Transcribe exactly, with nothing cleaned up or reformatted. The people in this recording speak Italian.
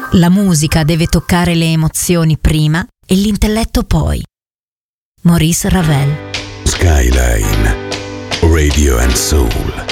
La musica deve toccare le emozioni prima e l'intelletto poi. Maurice Ravel. Skyline Radio and Soul.